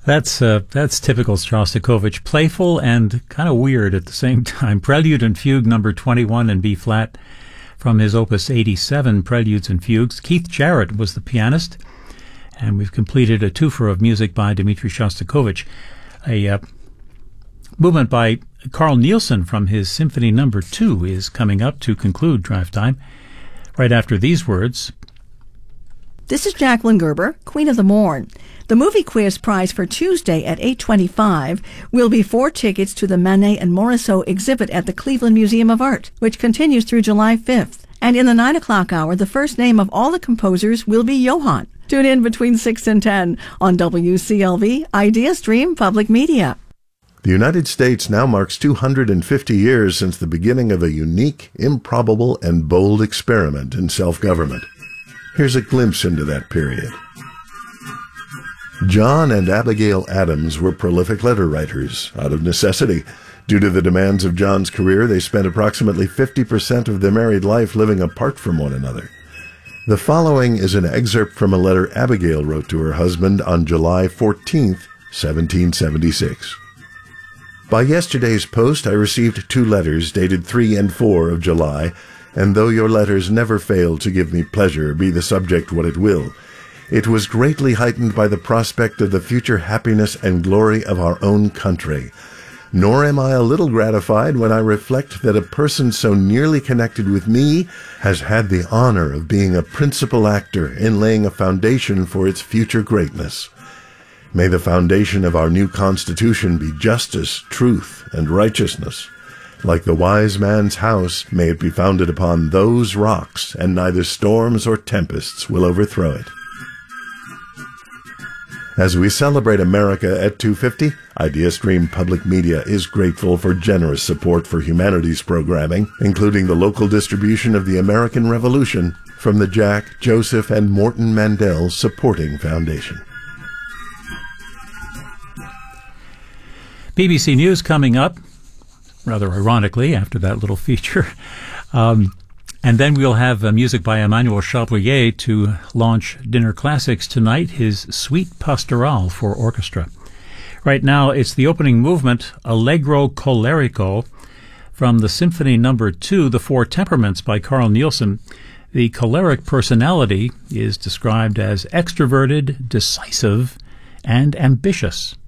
That's typical Shostakovich, playful and kind of weird at the same time. Prelude and Fugue number 21 in B flat from his opus 87, Preludes and Fugues. Keith Jarrett was the pianist, and we've completed a twofer of music by Dmitri Shostakovich. A movement by Carl Nielsen from his Symphony number 2 is coming up to conclude Drive Time. Right after these words. This is Jacqueline Gerber, Queen of the Morn. The movie quiz prize for Tuesday at 8:25 will be 4 tickets to the Manet and Morisot exhibit at the Cleveland Museum of Art, which continues through July 5th. And in the 9 o'clock hour, the first name of all the composers will be Johann. Tune in between 6 and 10 on WCLV Idea Stream Public Media. The United States now marks 250 years since the beginning of a unique, improbable, and bold experiment in self-government. Here's a glimpse into that period. John and Abigail Adams were prolific letter writers, out of necessity. Due to the demands of John's career, they spent approximately 50% of their married life living apart from one another. The following is an excerpt from a letter Abigail wrote to her husband on July 14th, 1776. By yesterday's post, I received 2 letters dated 3 and 4 of July, and though your letters never fail to give me pleasure, be the subject what it will, it was greatly heightened by the prospect of the future happiness and glory of our own country. Nor am I a little gratified when I reflect that a person so nearly connected with me has had the honor of being a principal actor in laying a foundation for its future greatness. May the foundation of our new Constitution be justice, truth, and righteousness. Like the wise man's house, may it be founded upon those rocks, and neither storms or tempests will overthrow it. As we celebrate America at 250, IdeaStream Public Media is grateful for generous support for humanities programming, including the local distribution of the American Revolution from the Jack, Joseph, and Morton Mandel Supporting Foundation. BBC News coming up, rather ironically, after that little feature. And then we'll have music by Emmanuel Chabrier to launch Dinner Classics tonight, his Suite Pastorale for orchestra. Right now, it's the opening movement, Allegro Colerico, from the Symphony number 2, The Four Temperaments by Carl Nielsen. The choleric personality is described as extroverted, decisive, and ambitious.